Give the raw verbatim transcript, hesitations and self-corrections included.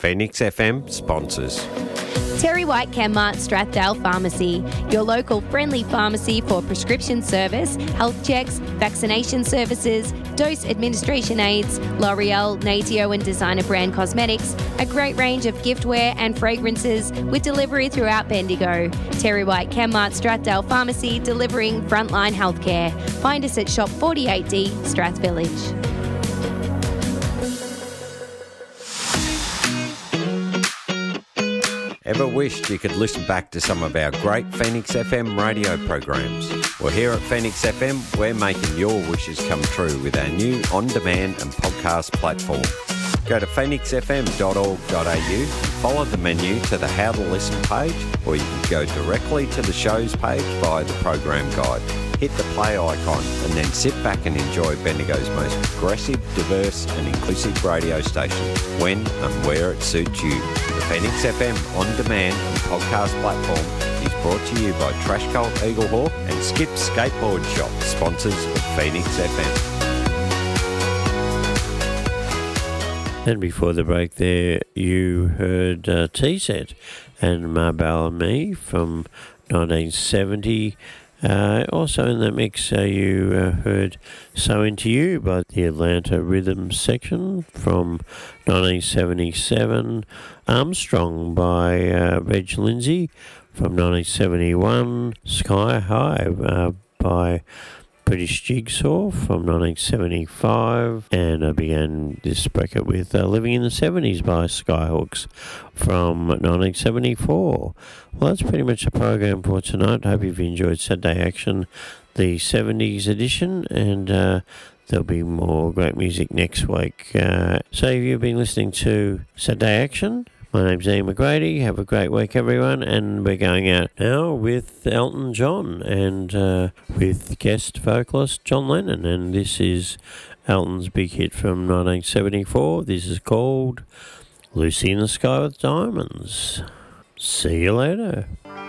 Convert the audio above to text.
Phoenix F M sponsors. Terry White Chemmart Strathdale Pharmacy, your local friendly pharmacy for prescription service, health checks, vaccination services, dose administration aids, L'Oreal, Natio and designer brand cosmetics, a great range of giftware and fragrances with delivery throughout Bendigo. Terry White Chemmart Strathdale Pharmacy, delivering frontline healthcare. Find us at Shop forty-eight D, Strath Village. Ever wished you could listen back to some of our great Phoenix F M radio programs? Well, here at Phoenix F M, we're making your wishes come true with our new on-demand and podcast platform. Go to phoenix f m dot org dot a u, follow the menu to the How to Listen page, or you can go directly to the shows page via the program guide. Hit the play icon and then sit back and enjoy Bendigo's most progressive, diverse and inclusive radio station when and where it suits you. The Phoenix F M on-demand and podcast platform is brought to you by Trash Cult Eaglehawk and Skip Skateboard Shop, sponsors of Phoenix F M. And before the break there, you heard uh, T-Set and Marbella Me from nineteen seventy. Uh, also in the mix, uh, you uh, heard So Into You by the Atlanta Rhythm Section from nineteen seventy-seven. Armstrong by uh, Reg Lindsay from nineteen seventy-one. Sky High uh, by British Jigsaw from nineteen seventy-five, and I began this bracket with uh, Living in the seventies by Skyhawks from nineteen seventy-four. Well, that's pretty much the program for tonight. Hope you've enjoyed Saturday Action, the seventies edition, and uh, there'll be more great music next week. Uh, so you've been listening to Saturday Action. My name's Ian McGrady. Have a great week, everyone. And we're going out now with Elton John and uh, with guest vocalist John Lennon. And this is Elton's big hit from nineteen seventy-four. This is called Lucy in the Sky with Diamonds. See you later.